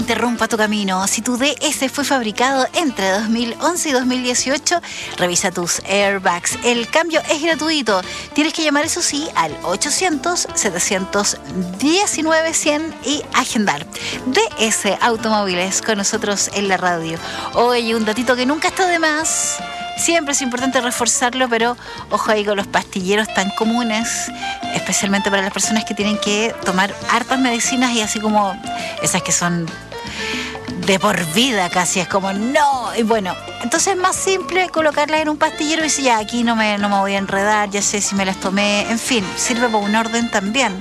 interrumpa tu camino. Si tu DS fue fabricado entre 2011 y 2018, revisa tus airbags. El cambio es gratuito. Tienes que llamar, eso sí, al 800-719-100 y agendar. DS Automóviles con nosotros en la radio. Hoy un datito que nunca está de más. Siempre es importante reforzarlo, pero ojo ahí con los pastilleros tan comunes, especialmente para las personas que tienen que tomar hartas medicinas y así como esas que son de por vida casi, es como no. Y bueno, entonces es más simple colocarlas en un pastillero y decir ya, aquí no me voy a enredar, ya sé si me las tomé, en fin, sirve para un orden también.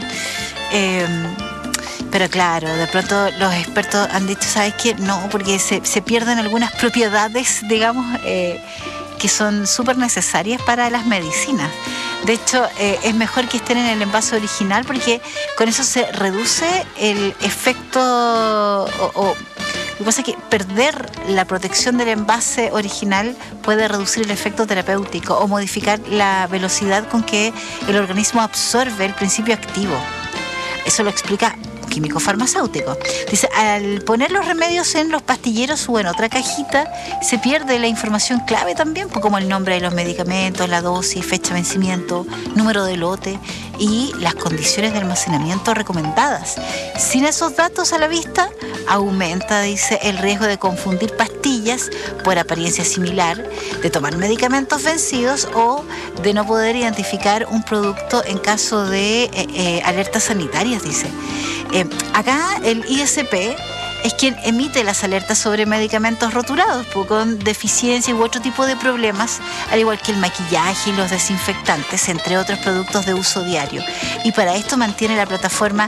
Pero claro, de pronto los expertos han dicho, ¿sabes qué? No, porque se pierden algunas propiedades, digamos, que son súper necesarias para las medicinas. De hecho, es mejor que estén en el envase original porque con eso se reduce el efecto lo que pasa es que perder la protección del envase original puede reducir el efecto terapéutico o modificar la velocidad con que el organismo absorbe el principio activo. Eso lo explica químico farmacéutico. Dice, al poner los remedios en los pastilleros o en otra cajita, se pierde la información clave también, como el nombre de los medicamentos, la dosis, fecha de vencimiento, número de lote y las condiciones de almacenamiento recomendadas. Sin esos datos a la vista, aumenta, dice, el riesgo de confundir pastillas por apariencia similar, de tomar medicamentos vencidos o de no poder identificar un producto en caso de alertas sanitarias, dice. Acá el ISP es quien emite las alertas sobre medicamentos rotulados con deficiencias u otro tipo de problemas, al igual que el maquillaje y los desinfectantes, entre otros productos de uso diario. Y para esto mantiene la plataforma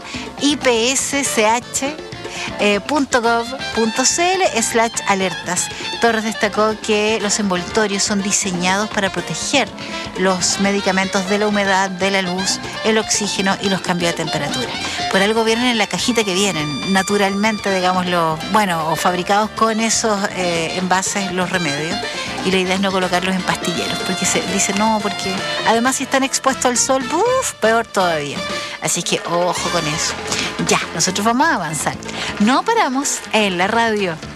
ipsch.gov.cl/alertas. Torres destacó que los envoltorios son diseñados para proteger los medicamentos de la humedad, de la luz, el oxígeno y los cambios de temperatura. Por algo vienen en la cajita que vienen, naturalmente, digámoslo, bueno, o fabricados con esos envases los remedios. Y la idea es no colocarlos en pastilleros, porque se dice no, porque además si están expuestos al sol, peor todavía. Así que ojo con eso. Ya, nosotros vamos a avanzar. No paramos en la radio.